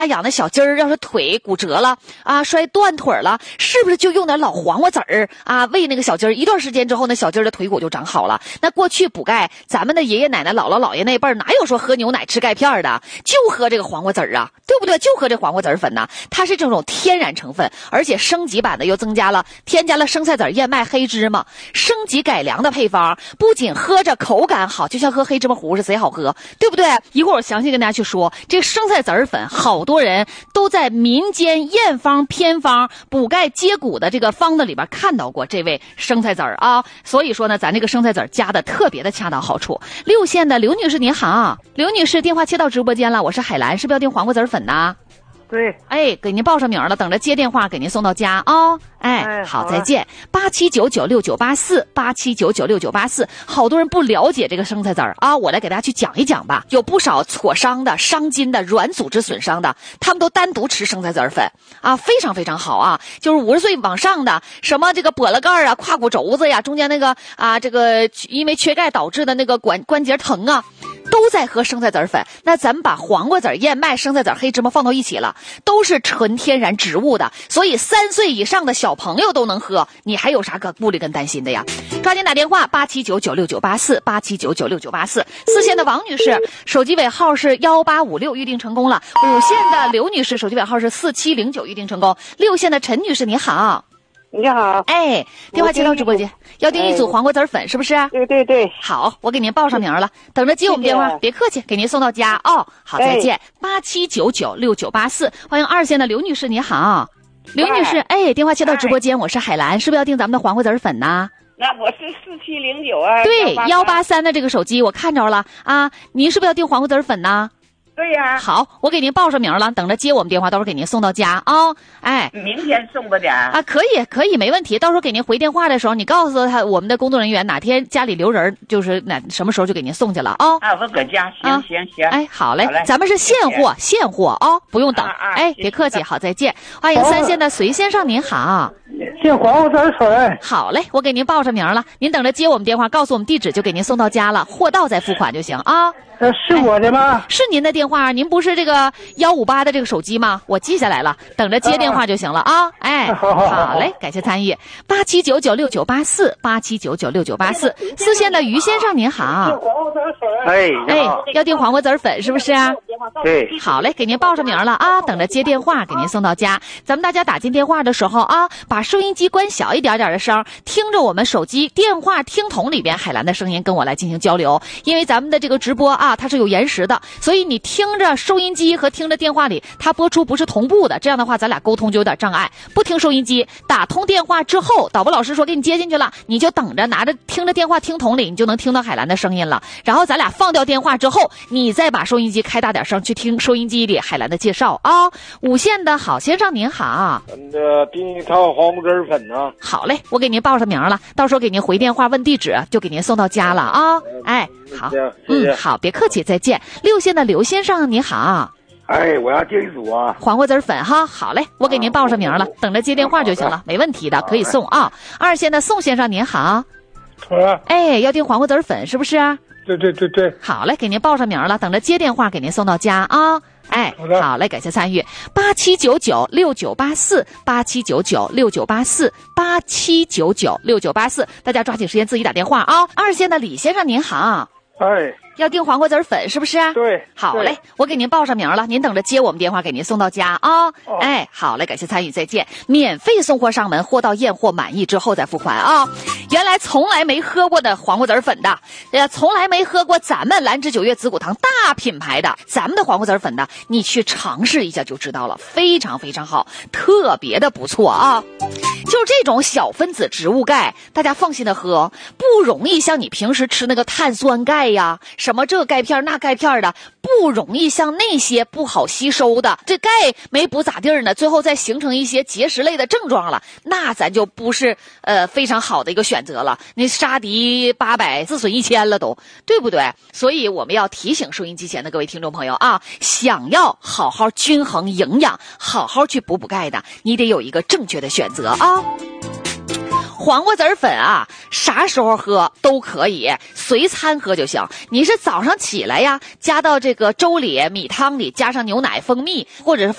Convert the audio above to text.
养的小鸡儿要是腿骨折了啊，摔断腿了，是不是就用点老黄瓜籽儿啊喂那个小鸡儿？一段时间之后，那小鸡儿的腿骨就长好了。那过去补钙，咱们的爷爷奶奶、姥姥姥爷那辈儿哪有说喝牛奶吃钙片的？就喝这个黄瓜籽儿啊，对不对？就喝这黄瓜籽儿粉呐，它是这种天然成分，而且升级版的又添加了生菜籽、燕麦、黑芝麻，升级改良的配方，不仅喝着口感好，就像喝黑芝麻糊是贼好喝，对不对？一会儿我详细跟大家去说，这生菜籽粉，好多人都在民间验方、偏方、补钙接骨的这个方子里边看到过这位生菜籽啊，所以说呢，咱这个生菜籽加的特别的恰到好处。6县的刘女士您好，刘女士电话接到直播间了，我是海兰，是不是要订黄瓜籽粉呢？ 对， 哎，给您报上名了，等着接电话给您送到家啊。哎，好，再见。87996984，87996984。好多人不了解这个生菜籽啊，我来给大家去讲一讲吧。有不少挫伤的、伤筋的、软组织损伤的，他们都单独吃生菜籽粉啊，非常非常好啊。就是50岁往上的，什么这个跛了盖啊、胯骨轴子呀、中间那个啊，这个因为缺钙导致的那个关节疼啊。都在喝生菜籽粉，那咱们把黄瓜籽、燕麦、生菜籽、黑芝麻放到一起了，都是纯天然植物的，所以3岁以上的小朋友都能喝，你还有啥可顾虑跟担心的呀？抓紧打电话87996984，87996984。4县的王女士手机尾号是1856，预定成功了。5县的刘女士手机尾号是4709，预定成功。6县的陈女士你好。 你好， 哎，电话接到直播间，要订一组黄瓜籽粉，是不是？ 对对对， 好，我给您报上名了，等着接我们电话，别客气，给您送到家哦。好，再见。87996984，欢迎2县的刘女士，你好，刘女士，哎，电话接到直播间，我是海兰，是不是要订咱们的黄瓜籽粉呢？ 那我是4709啊。 对，183的这个手机我看着了啊，您是不是要订黄瓜籽粉呢？ 对呀， 好，我给您报上名了，等着接我们电话，到时候给您送到家啊。哎， 明天送吧点啊，可以，没问题。到时候给您回电话的时候，你告诉他我们的工作人员哪天家里留人，就是什么时候就给您送去了啊。 啊，我搁家，行。 哎，好嘞，咱们是现货啊，不用等。哎，别客气，好，再见。欢迎3县的隋先生，您好。 订黄瓜籽粉。 好嘞，我给您报上名了，您等着接我们电话，告诉我们地址，就给您送到家了，货到再付款就行啊。 是我的吗？ 是您的电话，您不是这个158的这个手机吗？我记下来了，等着接电话就行了啊。哎，好嘞，感谢参与。87996984，87996984。4县的于先生您好。 哎， 要订黄瓜籽粉是不是？ 对， 好嘞，给您报上名了啊，等着接电话给您送到家。咱们大家打进电话的时候啊，把收音机关小一点点的声，听着我们手机电话听筒里边海兰的声音，跟我来进行交流。因为咱们的这个直播啊，它是有延时的，所以你听着收音机和听着电话里，它播出不是同步的，这样的话咱俩沟通就有点障碍。不听收音机，打通电话之后，导播老师说给你接进去了，你就等着拿着听着电话听筒里，你就能听到海兰的声音了。然后咱俩放掉电话之后，你再把收音机开大点声，去听收音机里海兰的介绍啊。5县的好先生您好， 订一套黄瓜籽粉呢。 好嘞，我给您报上名了，到时候给您回电话问地址，就给您送到家了啊。哎，好，好，别客气，再见。6县的刘先生你好。 哎，我要订一组啊， 黄瓜籽粉哈。好嘞，我给您报上名了，等着接电话就行了，没问题的，可以送啊。2县的宋先生您好。哎，要订黄瓜籽粉是不是？ 对。 好嘞，给您报上名了，等着接电话给您送到家啊。哎，好嘞，感谢参与。87996984，87996984，87996984，大家抓紧时间自己打电话啊。2县的李先生您好。 哎， 要订黄瓜籽粉是不是？ 对， 好嘞，我给您报上名了，您等着接我们电话给您送到家啊。哎，好嘞，感谢参与，再见。免费送货上门，货到验货满意之后再付款啊。原来从来没喝过的黄瓜籽粉的，从来没喝过咱们兰芝9月紫骨汤大品牌的咱们的黄瓜籽粉的，你去尝试一下就知道了，非常非常好，特别的不错啊。就是这种小分子植物钙，大家放心的喝，不容易像你平时吃那个碳酸钙呀，什么这钙片那钙片的，不容易像那些不好吸收的，这钙没补咋地呢，最后再形成一些结石类的症状了，那咱就不是非常好的一个选择了，那杀敌800自损1000了都，对不对？所以我们要提醒收音机前的各位听众朋友啊，想要好好均衡营养，好好去补钙的，你得有一个正确的选择啊。 黄瓜籽粉啊，啥时候喝都可以，随餐喝就行。你是早上起来呀，加到这个粥里、米汤里，加上牛奶、蜂蜜，或者是